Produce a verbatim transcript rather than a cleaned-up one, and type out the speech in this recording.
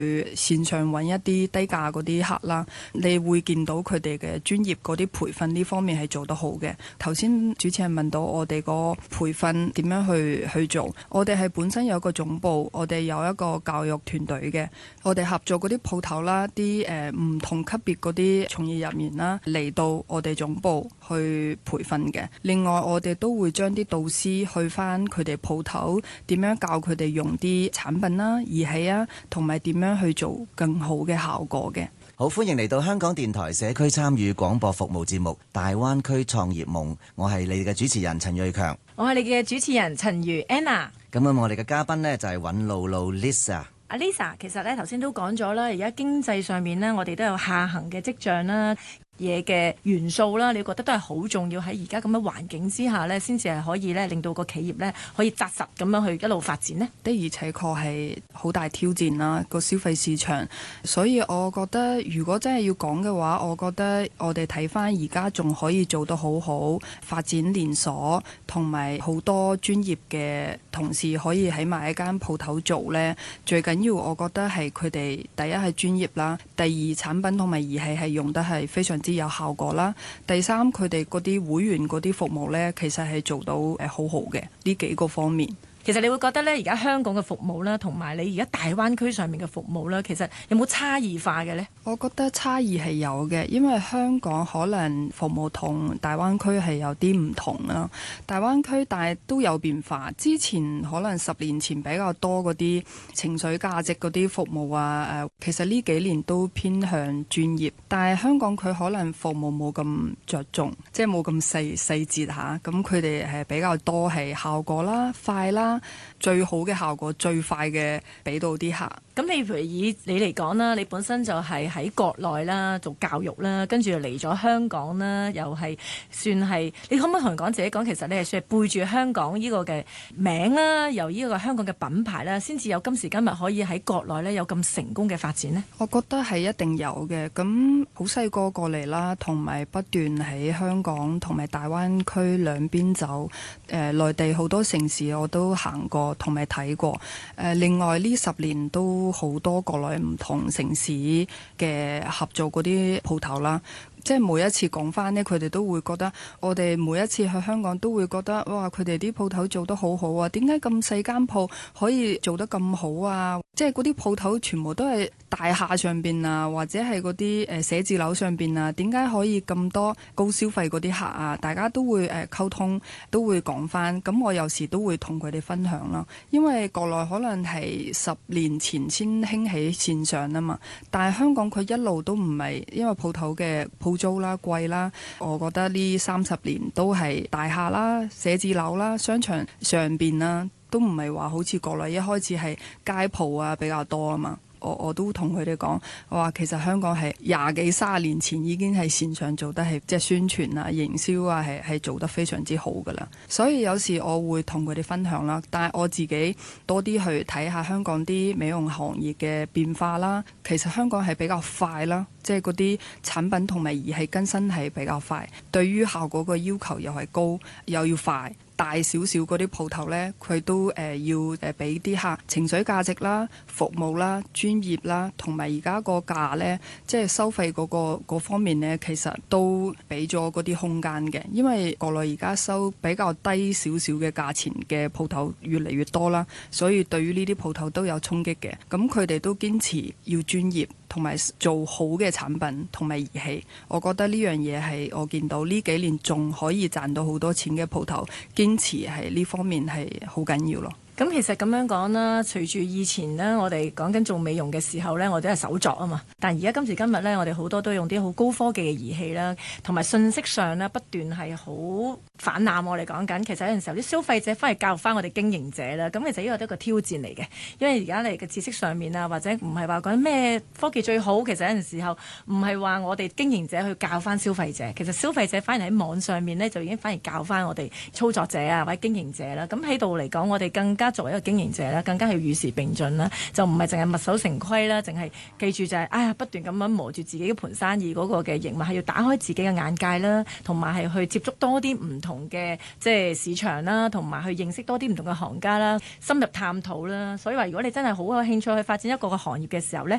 線上揾一啲低價嗰啲客啦，你會見到佢哋嘅專業嗰啲培訓呢方面係做得好嘅。頭先主持人問到我哋個培訓點樣去去做，我哋係本身有一個總部，我哋有一個教育團隊嘅，我哋合作嗰啲鋪頭啦，啲誒唔同級別嗰啲從業人員啦嚟到我哋總部去培訓嘅。另外我哋都會將啲導師去翻佢哋鋪頭，點樣教佢哋用啲產品啦、儀器啊，同埋點樣去做更好嘅效果嘅。 好，歡迎嚟到香港電台社區參與廣播服務節目《大灣區創業夢》，我係你嘅主持人陳瑞強， 我係你嘅主持人陳如 Anna。 咁啊，我哋嘅嘉賓呢，就係尹露露 Lisa。 阿 Lisa， 其實咧頭先都講咗啦，而家經濟上面呢，我哋都有下行嘅跡象啦。嘢嘅元素啦，你覺得都係好重要，喺而家咁嘅環境之下呢，先至係可以咧令到個企業呢可以紮實咁樣去一路發展呢。 的而且確係好大挑戰啦，個消費市場。所以我覺得如果真係要講嘅話，我覺得我哋睇翻而家仲可以做得好好，發展連鎖同埋好多專業嘅同事可以喺埋一間鋪頭做呢。最緊要我覺得係佢哋第一係專業啦，第二產品同埋儀器係用得係非常之有效果啦。第三，佢哋嗰啲會員嗰啲服務呢，其實係做到誒好好嘅呢幾個方面。 其實你會覺得呢，而家香港嘅服務啦，同埋你而家大灣區上面嘅服務啦，其實有冇差異化嘅呢？ 我覺得差異係有嘅，因為香港可能服務同大灣區係有啲唔同啦。大灣區但係都有變化，之前可能十年前比較多嗰啲情緒價值嗰啲服務啊，誒，其實呢幾年都偏向專業，但係香港佢可能服務冇咁着重，即係冇咁細細節嚇，咁佢哋係比較多係效果啦、快啦。最好嘅效果，最快嘅俾到啲客。 咁你譬如以你嚟講啦，你本身就係喺國內啦做教育啦，跟住嚟咗香港啦，又係算係，你可唔可以同人講自己講，其實你係算係背住香港呢個嘅名啦，由呢個香港嘅品牌啦，先至有今時今日可以喺國內呢有咁成功嘅發展呢？ 我覺得係一定有嘅。咁好細個過嚟啦，同埋不斷喺香港同埋大灣區兩邊走。誒、呃，內地好多城市我都行過同埋睇過。誒、呃，另外呢十年都好多國內唔同城市嘅合作嗰啲鋪頭啦。即係每一次講翻呢，佢哋都會覺得我哋每一次去香港都會覺得哇，佢哋啲鋪頭做得好好啊！點解咁細間鋪可以做得咁好啊？即係嗰啲鋪頭全部都係大廈上邊啊，或者係嗰啲誒寫字樓上邊啊，點解可以咁多高消費嗰啲客啊？大家都會誒溝通，都會講翻。咁我有時都會同佢哋分享啦，因為國內可能係十年前先興起線上啊嘛，但係香港佢一路都唔係，因為鋪頭嘅鋪租啦貴啦，我覺得呢三十年都係大廈啦、寫字樓啦、商場上邊啦，都唔係話好似國內一開始係街鋪啊比較多啊嘛。我我都同佢哋講，我話其實香港係廿幾三十年前已經係線上做得係即係宣傳啊、營銷啊係係做得非常之好噶啦。所以有時我會同佢哋分享啦，但係我自己多啲去睇下香港啲美容行業嘅變化啦。其實香港係比較快啦，即係嗰啲產品同埋儀器更新係比較快，對於效果個要求又係高又要快。大少少嗰啲鋪頭呢，佢都誒、呃、要誒俾啲客情緒價值啦、服務啦、專業啦，同埋而家個價呢，即係收費嗰、嗰個嗰方面呢，其實都俾咗嗰啲空間嘅。因為國內而家收比較低少少嘅價錢嘅鋪頭越嚟越多啦，所以對於呢啲鋪頭都有衝擊嘅。咁佢哋都堅持要專業，同埋做好嘅產品同埋儀器。我覺得呢樣嘢係我見到呢幾年仲可以賺到好多錢嘅鋪頭，堅持係呢方面係好緊要咯。 咁其實咁樣講啦，隨住以前呢，我哋講緊做美容嘅時候呢，我哋係手作啊嘛。但而家今時今日呢，我哋好多都用啲好高科技嘅儀器啦，同埋信息上呢不斷係好泛濫。我哋講緊，其實有陣時候啲消費者翻嚟教育翻我哋經營者啦。咁其實呢個都係一個挑戰嚟嘅，因為而家你嘅知識上面啊，或者唔係話講咩科技最好，其實有陣時候唔係話我哋經營者去教翻消費者，其實消費者反而喺網上面呢，就已經反而教翻我哋操作者啊或者經營者啦。咁喺度嚟講，我哋更加作為一個經營者咧，更加係與時並進啦，就唔係淨係墨守成規啦，淨係記住就係、是、哎呀不斷咁樣磨住自己嘅盤生意嗰個嘅營物，係要打開自己嘅眼界啦，同埋係去接觸多啲唔同嘅即係市場啦，同埋去認識多啲唔同嘅行家啦，深入探討啦。所以話如果你真係好有興趣去發展一個個行業嘅時候呢，